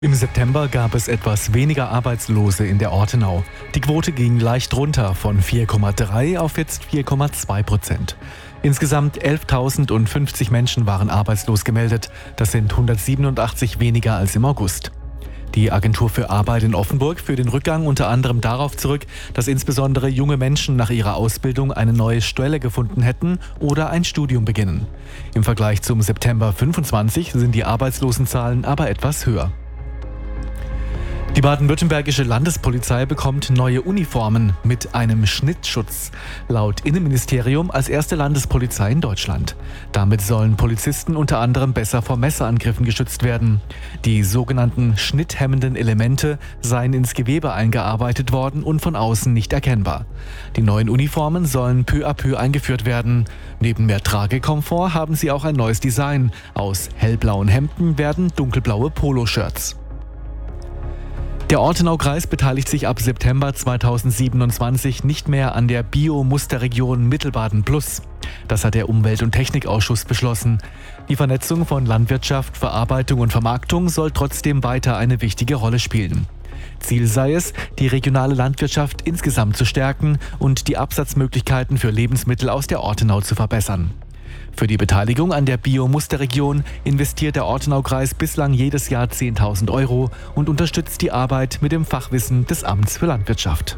Im September gab es etwas weniger Arbeitslose in der Ortenau. Die Quote ging leicht runter von 4,3 auf jetzt 4,2%. Insgesamt 11.050 Menschen waren arbeitslos gemeldet. Das sind 187 weniger als im August. Die Agentur für Arbeit in Offenburg führt den Rückgang unter anderem darauf zurück, dass insbesondere junge Menschen nach ihrer Ausbildung eine neue Stelle gefunden hätten oder ein Studium beginnen. Im Vergleich zum September 25 sind die Arbeitslosenzahlen aber etwas höher. Die baden-württembergische Landespolizei bekommt neue Uniformen mit einem Schnittschutz. Laut Innenministerium als erste Landespolizei in Deutschland. Damit sollen Polizisten unter anderem besser vor Messerangriffen geschützt werden. Die sogenannten schnitthemmenden Elemente seien ins Gewebe eingearbeitet worden und von außen nicht erkennbar. Die neuen Uniformen sollen peu à peu eingeführt werden. Neben mehr Tragekomfort haben sie auch ein neues Design. Aus hellblauen Hemden werden dunkelblaue Poloshirts. Der Ortenaukreis beteiligt sich ab September 2027 nicht mehr an der Bio-Musterregion Mittelbaden Plus. Das hat der Umwelt- und Technikausschuss beschlossen. Die Vernetzung von Landwirtschaft, Verarbeitung und Vermarktung soll trotzdem weiter eine wichtige Rolle spielen. Ziel sei es, die regionale Landwirtschaft insgesamt zu stärken und die Absatzmöglichkeiten für Lebensmittel aus der Ortenau zu verbessern. Für die Beteiligung an der Bio-Musterregion investiert der Ortenaukreis bislang jedes Jahr 10.000 € und unterstützt die Arbeit mit dem Fachwissen des Amts für Landwirtschaft.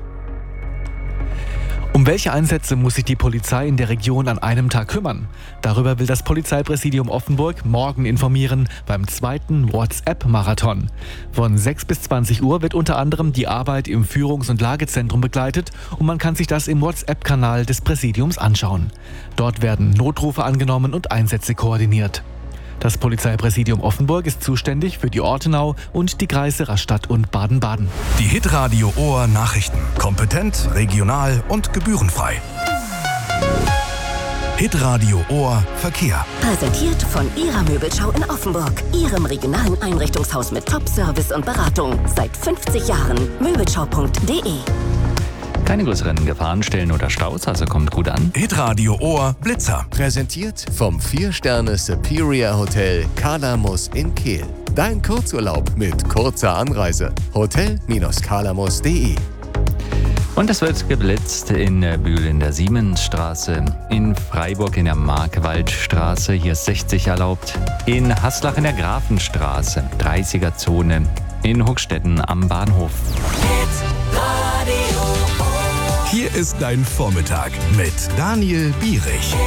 Um welche Einsätze muss sich die Polizei in der Region an einem Tag kümmern? Darüber will das Polizeipräsidium Offenburg morgen informieren beim zweiten WhatsApp-Marathon. Von 6 bis 20 Uhr wird unter anderem die Arbeit im Führungs- und Lagezentrum begleitet und man kann sich das im WhatsApp-Kanal des Präsidiums anschauen. Dort werden Notrufe angenommen und Einsätze koordiniert. Das Polizeipräsidium Offenburg ist zuständig für die Ortenau und die Kreise Rastatt und Baden-Baden. Die Hitradio Ohr Nachrichten. Kompetent, regional und gebührenfrei. Hitradio Ohr Verkehr. Präsentiert von Ihrer Möbelschau in Offenburg. Ihrem regionalen Einrichtungshaus mit Top-Service und Beratung. Seit 50 Jahren. Möbelschau.de. Keine größeren Gefahrenstellen oder Staus, also kommt gut an. Hitradio Ohr Blitzer. Präsentiert vom 4-Sterne Superior Hotel Kalamus in Kehl. Dein Kurzurlaub mit kurzer Anreise. Hotel-kalamus.de. Und es wird geblitzt in Bühl in der Siemensstraße, in Freiburg in der Markwaldstraße, hier ist 60 erlaubt, in Haslach in der Grafenstraße, 30er-Zone, in Hochstetten am Bahnhof. Hier ist dein Vormittag mit Daniel Bierich.